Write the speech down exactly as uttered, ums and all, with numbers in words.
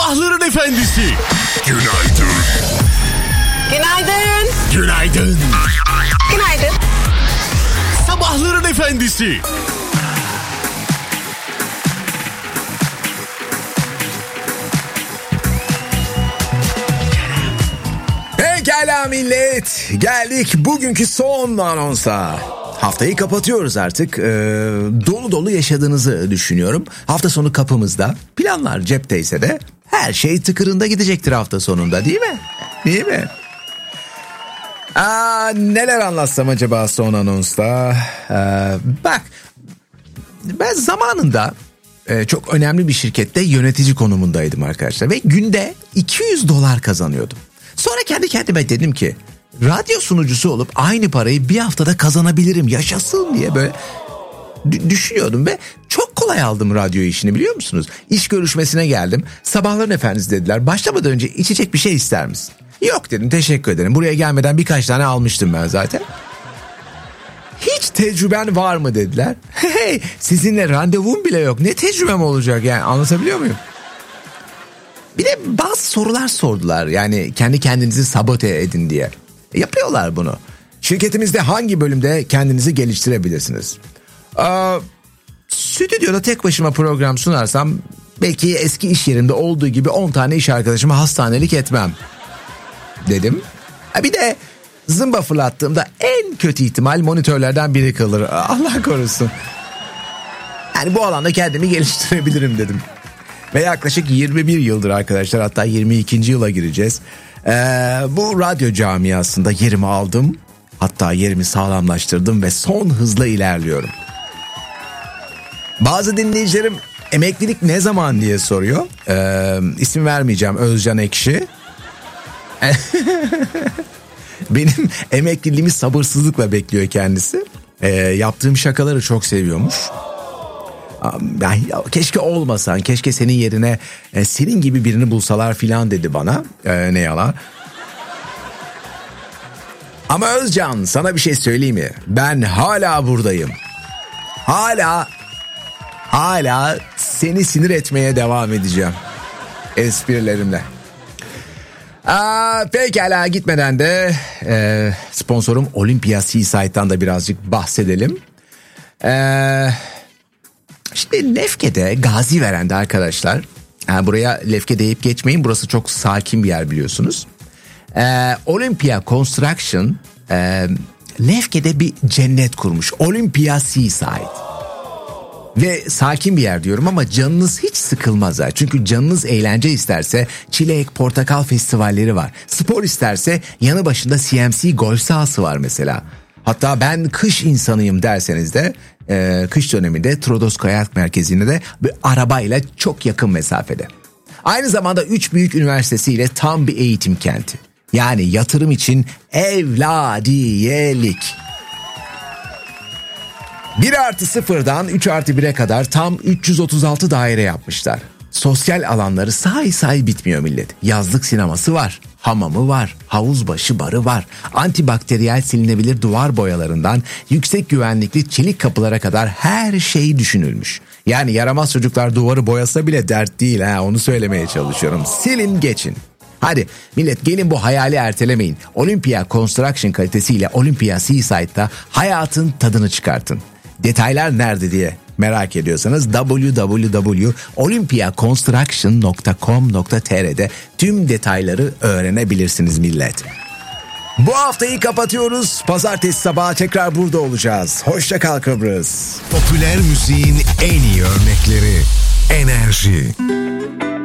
Sabahların efendisi. Günaydın. Günaydın. Günaydın. Günaydın. Sabahların efendisi. Pekala millet, geldik bugünkü son anonsa. Haftayı kapatıyoruz artık. Ee, dolu dolu yaşadığınızı düşünüyorum. Hafta sonu kapımızda, planlar cepteyse de her şey tıkırında gidecektir hafta sonunda, değil mi? Değil mi? Aa, neler anlatsam acaba son anonsta? Ee, bak, ben zamanında e, çok önemli bir şirkette yönetici konumundaydım arkadaşlar. Ve günde iki yüz dolar kazanıyordum. Sonra kendi kendime dedim ki radyo sunucusu olup aynı parayı bir haftada kazanabilirim, yaşasın diye böyle d- düşünüyordum ve çok kolay aldım radyo işini, biliyor musunuz? İş görüşmesine geldim. Sabahların efendisi dediler. Başlamadan önce içecek bir şey ister misin? Yok dedim, teşekkür ederim. Buraya gelmeden birkaç tane almıştım ben zaten. Hiç tecrüben var mı dediler. Hey, sizinle randevum bile yok. Ne tecrübem olacak yani, anlatabiliyor muyum? Bir de bazı sorular sordular, yani kendi kendinizi sabote edin diye. Yapıyorlar bunu. Şirketimizde hangi bölümde kendinizi geliştirebilirsiniz? Aa, stüdyoda tek başıma program sunarsam belki eski iş yerimde olduğu gibi on tane iş arkadaşıma hastanelik etmem dedim. Bir de zımba fırlattığımda en kötü ihtimal monitörlerden biri kalır. Allah korusun. Yani bu alanda kendimi geliştirebilirim dedim. Ve yaklaşık yirmi bir yıldır arkadaşlar, hatta yirmi ikinci yıla gireceğiz. Ee, bu radyo camiasında yerimi aldım. Hatta yerimi sağlamlaştırdım ve son hızla ilerliyorum. Bazı dinleyicilerim emeklilik ne zaman diye soruyor. Ee, isim vermeyeceğim, Özcan Ekşi. Benim emekliliğimi sabırsızlıkla bekliyor kendisi. Ee, yaptığım şakaları çok seviyormuş. Ya, keşke olmasan, keşke senin yerine e, senin gibi birini bulsalar filan dedi bana. E, ne yalan. Ama Özcan, sana bir şey söyleyeyim mi? Ben hala buradayım. Hala, hala seni sinir etmeye devam edeceğim. Esprilerimle. Aa, pekala, gitmeden de e, sponsorum Olympia Seaside'dan da birazcık bahsedelim. Eee... Şimdi Lefke'de, Gaziveren'de arkadaşlar, yani buraya Lefke deyip geçmeyin, burası çok sakin bir yer biliyorsunuz. Ee, Olympia Construction e, Lefke'de bir cennet kurmuş, Olympia Seaside. Ve sakin bir yer diyorum ama canınız hiç sıkılmaz ha. Çünkü canınız eğlence isterse çilek, portakal festivalleri var. Spor isterse yanı başında C M C golf sahası var mesela. Hatta ben kış insanıyım derseniz de e, kış döneminde Trodos Kayak Merkezi'ne de bir arabayla çok yakın mesafede. Aynı zamanda üç büyük üniversitesiyle tam bir eğitim kenti. Yani yatırım için evladiyelik. bir artı sıfırdan üç artı bire kadar tam üç yüz otuz altı daire yapmışlar. Sosyal alanları say say bitmiyor millet. Yazlık sineması var, hamamı var, havuz başı barı var. Antibakteriyel silinebilir duvar boyalarından yüksek güvenlikli çelik kapılara kadar her şey düşünülmüş. Yani yaramaz çocuklar duvarı boyasa bile dert değil ha, onu söylemeye çalışıyorum. Silin geçin. Hadi millet, gelin bu hayali ertelemeyin. Olympia Construction kalitesiyle Olympia Seaside'da hayatın tadını çıkartın. Detaylar nerede diye merak ediyorsanız double-u double-u double-u nokta olympia construction nokta com nokta t r'de tüm detayları öğrenebilirsiniz millet. Bu haftayı kapatıyoruz. Pazartesi sabahı tekrar burada olacağız. Hoşça kal Kıbrıs. Popüler müziğin en iyi örnekleri. Enerji.